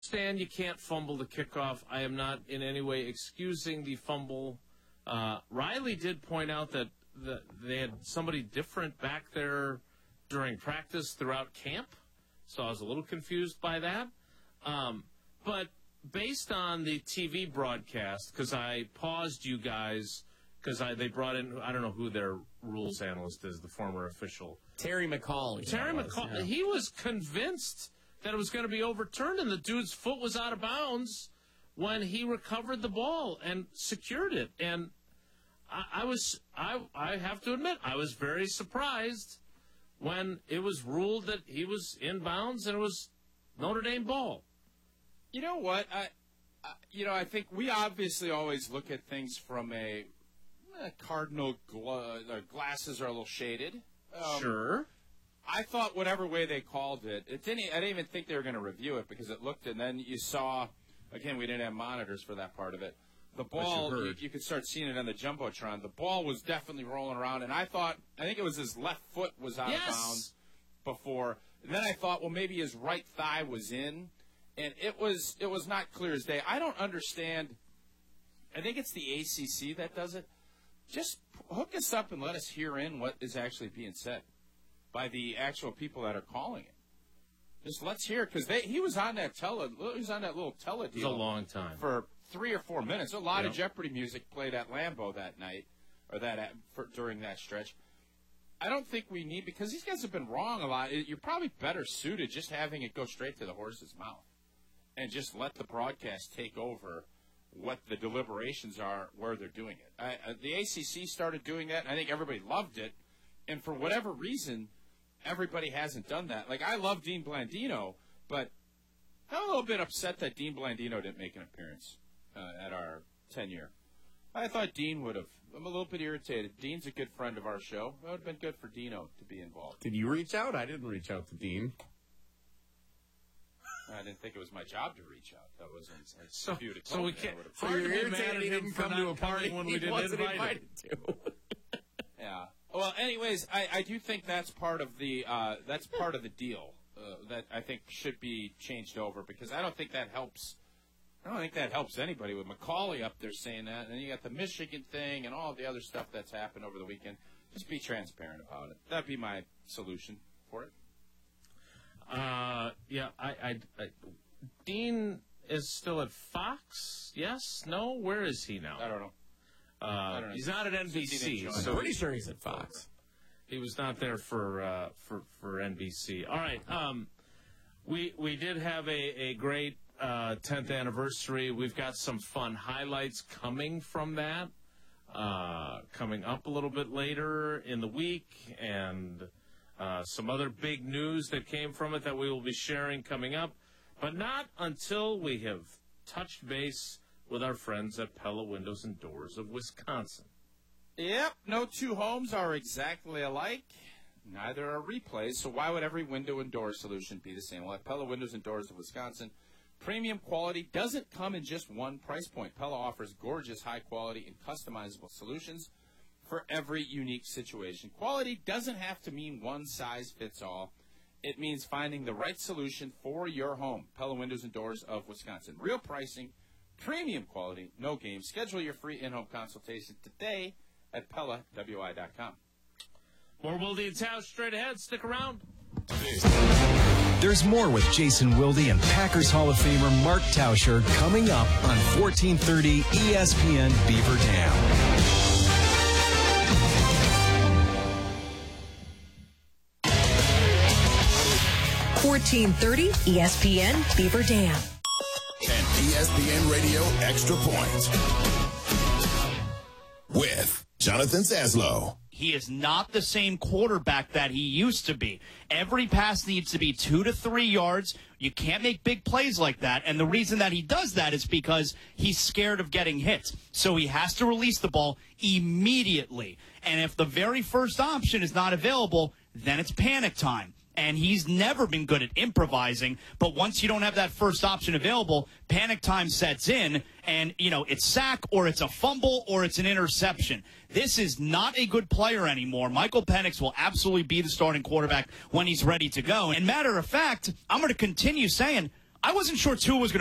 understand you can't fumble the kickoff. I am not in any way excusing the fumble. Riley did point out that they had somebody different back there during practice throughout camp, so I was a little confused by that. But based on the TV broadcast, because I paused you guys, because they brought in, I don't know who their rules analyst is, the former official. Terry McCauley. Terry McCauley. Yeah. He was convinced that it was going to be overturned, and the dude's foot was out of bounds when he recovered the ball and secured it. And I have to admit, I was very surprised when it was ruled that he was in bounds and it was Notre Dame ball. You know what? I think we obviously always look at things from a cardinal glasses are a little shaded. Sure. I thought whatever way they called it, I didn't even think they were going to review it because it looked, and then you saw, again, we didn't have monitors for that part of it. The ball, you could start seeing it on the Jumbotron. The ball was definitely rolling around, and I think it was his left foot was out of bounds before. And then I thought, well, maybe his right thigh was in, and it was not clear as day. I don't understand. I think it's the ACC that does it. Just hook us up and let us hear in what is actually being said by the actual people that are calling it. Just let's hear it, because he was on that little tele deal. It was a long time for 3 or 4 minutes. A lot of Jeopardy music played at Lambeau that night, or during that stretch. I don't think we need, because these guys have been wrong a lot. You're probably better suited just having it go straight to the horse's mouth, and just let the broadcast take over what the deliberations are where they're doing it. The ACC started doing that, and I think everybody loved it. And for whatever reason, everybody hasn't done that. Like, I love Dean Blandino, but I'm a little bit upset that Dean Blandino didn't make an appearance at our tenure. I thought Dean would have. I'm a little bit irritated. Dean's a good friend of our show. It would have been good for Dino to be involved. Did you reach out? I didn't reach out to Dean. I didn't think it was my job to reach out. That wasn't. So we can't. So you're irritated he didn't come to a party when we didn't invite him to. Yeah. Well, anyways, I do think that's part of the deal that I think should be changed over, because I don't think that helps. I don't think that helps anybody with McCauley up there saying that, and then you got the Michigan thing and all the other stuff that's happened over the weekend. Just be transparent about it. That'd be my solution for it. Dean is still at Fox. Yes? No? Where is he now? I don't know. He's not at NBC. So I'm pretty sure he's at Fox. He was not there for NBC. All right. We did have a great 10th anniversary. We've got some fun highlights coming from that, coming up a little bit later in the week, and some other big news that came from it that we will be sharing coming up, but not until we have touched base with our friends at Pella Windows and Doors of Wisconsin. Yep, no two homes are exactly alike. Neither are replays, so why would every window and door solution be the same? Well, at Pella Windows and Doors of Wisconsin, premium quality doesn't come in just one price point. Pella offers gorgeous, high-quality, and customizable solutions for every unique situation. Quality doesn't have to mean one size fits all. It means finding the right solution for your home. Pella Windows and Doors of Wisconsin. Real pricing, premium quality, no games. Schedule your free in-home consultation today at PellaWI.com. More Wilde and Tausch straight ahead. Stick around. There's more with Jason Wilde and Packers Hall of Famer Mark Tauscher coming up on 1430 ESPN Beaver Dam. 1430 ESPN Beaver Dam. And ESPN Radio Extra Point with Jonathan Zaslow. He is not the same quarterback that he used to be. Every pass needs to be 2 to 3 yards. You can't make big plays like that. And the reason that he does that is because he's scared of getting hit. So he has to release the ball immediately. And if the very first option is not available, then it's panic time. And he's never been good at improvising. But once you don't have that first option available, panic time sets in. And, it's sack or it's a fumble or it's an interception. This is not a good player anymore. Michael Penix will absolutely be the starting quarterback when he's ready to go. And matter of fact, I'm going to continue saying, I wasn't sure Tua was going